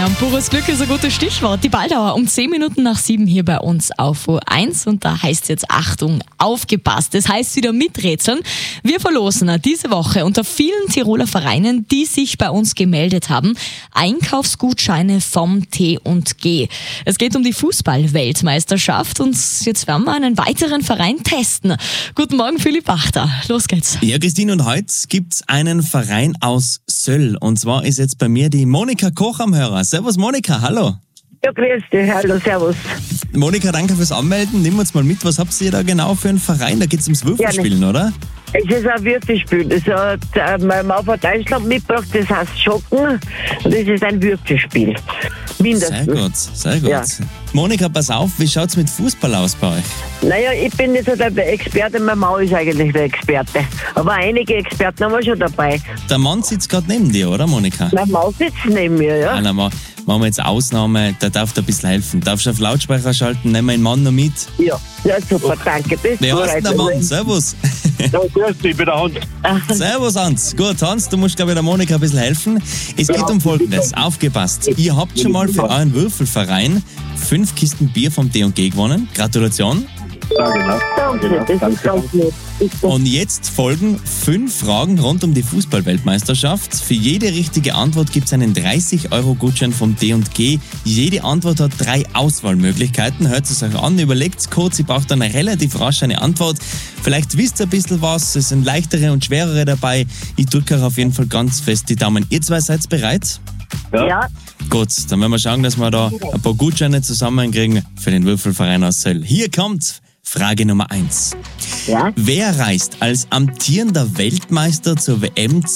Ja, pures Glück ist ein gutes Stichwort. Die Balldauer um 10 Minuten nach 7 hier bei uns auf U1 und da heißt jetzt Achtung, aufgepasst. Das heißt wieder miträtseln. Wir verlosen diese Woche unter vielen Tiroler Vereinen, die sich bei uns gemeldet haben, Einkaufsgutscheine vom T&G. Es geht um die Fußball-Weltmeisterschaft und jetzt werden wir einen weiteren Verein testen. Guten Morgen, Philipp Wachter. Los geht's. Ja, Christine, und heute gibt's einen Verein aus Söll. Und zwar ist jetzt bei mir die Monika Koch am Hörer. Servus Monika, hallo. Ja, grüß dich, hallo, servus. Monika, danke fürs Anmelden. Nimm uns mal mit, was habt ihr da genau für einen Verein? Da geht's ums Würfelspielen, oder? Es ist ein Würfelspiel. Das hat mein Mann von Deutschland mitgebracht, das heißt Schocken. Und das ist ein Würfelspiel. Mindestens. Sehr gut. Ja. Monika, pass auf, wie schaut's mit Fußball aus bei euch? Naja, ich bin nicht so der Experte, mein Mann ist eigentlich der Experte. Aber einige Experten haben wir schon dabei. Der Mann sitzt gerade neben dir, oder Monika? Mein Mann sitzt neben mir, ja. Nein, machen wir jetzt Ausnahme, der darf dir ein bisschen helfen. Darfst du auf Lautsprecher schalten, nehmen wir den Mann noch mit. Ja, super, danke. Das Wer heißt denn der Mann? Servus. Ja, grüß dich, ich bin der Hans. Servus Hans. Gut, Hans, du musst, glaube ich, der Monika ein bisschen helfen. Es geht um Folgendes. Aufgepasst. Ihr habt schon mal für euren Würfelverein 5 Kisten Bier vom T&G gewonnen. Gratulation. Ja, genau. Danke, das ist ganz nett. Und jetzt folgen 5 Fragen rund um die Fußball-Weltmeisterschaft. Für jede richtige Antwort gibt es einen 30-Euro-Gutschein vom T&G. Jede Antwort hat 3 Auswahlmöglichkeiten. Hört es euch an, überlegt es kurz. Ihr braucht dann relativ rasch eine Antwort. Vielleicht wisst ihr ein bisschen was. Es sind leichtere und schwerere dabei. Ich drücke euch auf jeden Fall ganz fest die Daumen. Ihr zwei seid bereit? Ja, Gut, dann werden wir schauen, dass wir da ein paar Gutscheine zusammenkriegen für den Würfelverein aus Söll. Hier kommt Frage Nummer 1. ja. Wer reist als amtierender Weltmeister zur WM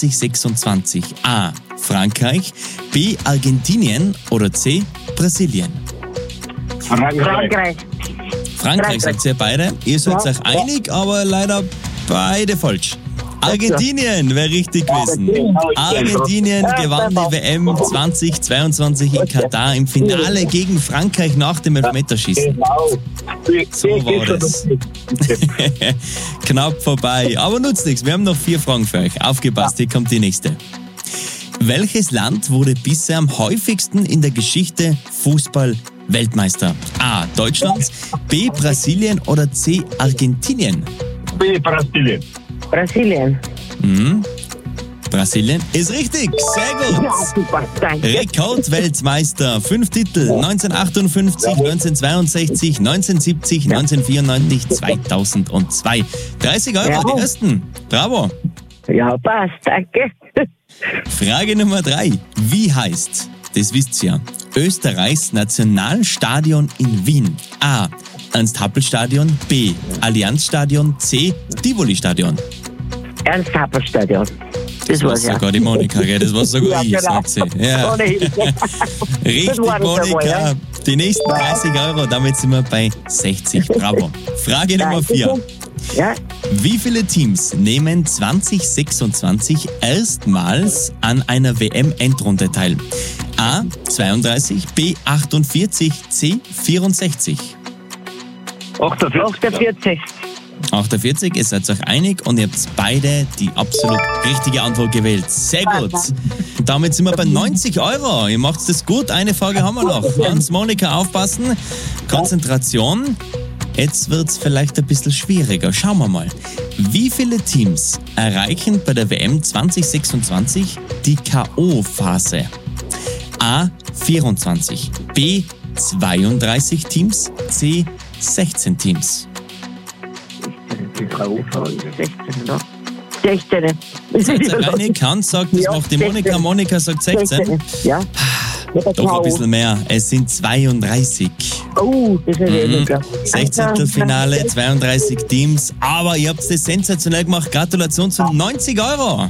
2026? A. Frankreich, B. Argentinien oder C. Brasilien? Frankreich. Frankreich, sagt ihr beide. Ihr seid Ja. euch einig, aber leider beide falsch. Argentinien wäre richtig gewesen. Argentinien gewann die WM 2022 in Katar im Finale gegen Frankreich nach dem Elfmeterschießen. So war das. Knapp vorbei, aber nutzt nichts. Wir haben noch 4 Fragen für euch. Aufgepasst, hier kommt die nächste. Welches Land wurde bisher am häufigsten in der Geschichte Fußball-Weltmeister? A. Deutschland, B. Brasilien oder C. Argentinien? B, Brasilien. Brasilien. Brasilien ist richtig, sehr Ja, gut. super, danke. Rekordweltmeister, 5 Titel, 1958, 1962, 1970, 1994, 2002. 30 Euro, Ja. die ersten. Bravo. Ja, passt, danke. Frage Nummer 3. Wie heißt, das wisst ihr ja, Österreichs Nationalstadion in Wien? A. Ernst-Happel-Stadion, B. Allianz-Stadion, C. Tivoli-Stadion. Ernst-Happel-Stadion. Das war war's ja. sogar die Monika, gell? Das war sogar ich, sagt sie. Ja. Ohne Hilfe. Richtig, Das war das Monika. einmal, ja. Die nächsten 30 Euro, damit sind wir bei 60. Bravo. Frage Nummer 4. Ja, Wie viele Teams nehmen 2026 erstmals an einer WM-Endrunde teil? A. 32, B. 48, C. 64. 48. 48. 48, ihr seid euch einig und ihr habt beide die absolut richtige Antwort gewählt. Sehr gut. Und damit sind wir bei 90 Euro. Ihr macht das gut. Eine Frage haben wir noch. Hans, Monika, aufpassen. Konzentration. Jetzt wird es vielleicht ein bisschen schwieriger. Schauen wir mal. Wie viele Teams erreichen bei der WM 2026 die K.O.-Phase? A. 24, B. 32 Teams, C. 16 Teams. 16, ne? 16. Seid ihr einig? Hans sagt, das Ja, macht die Monika. 16. Monika sagt 16. Ja. Doch ein bisschen mehr. Es sind 32. Oh, das ist weniger. 16. Finale, 32 Teams. Aber ihr habt es sensationell gemacht. Gratulation zu 90 Euro.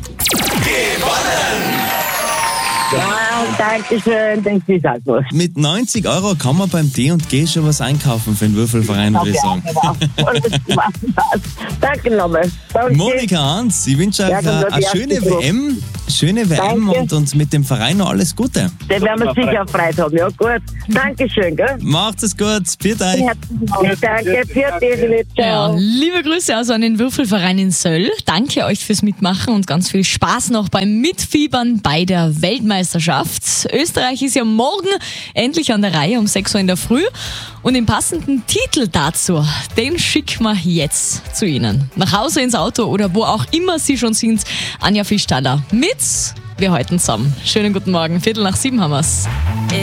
Ja, danke schön, das ist auch was. Mit 90 Euro kann man beim T&G schon was einkaufen für den Würfelverein, würde ich sagen. Danke nochmal. Danke. Monika, Hans, ich wünsche euch Ja, dann wird eine die schöne erste Gruppe. WM. Schöne WM Danke. und mit dem Verein noch alles Gute. Den werden wir sicher Freude haben. Ja, gut. Dankeschön, gell? Macht es gut. Viert euch. Herzlichen Dank. Danke, für dich, Ja, ciao. liebe Grüße also an den Würfelverein in Söll. Danke euch fürs Mitmachen und ganz viel Spaß noch beim Mitfiebern bei der Weltmeisterschaft. geschafft. Österreich ist ja morgen endlich an der Reihe um 6 Uhr in der Früh. Und den passenden Titel dazu, den schicken wir jetzt zu Ihnen. Nach Hause, ins Auto oder wo auch immer Sie schon sind. Anja Fischtaler mit Wir halten zusammen. Schönen guten Morgen, 6:15 haben wir's.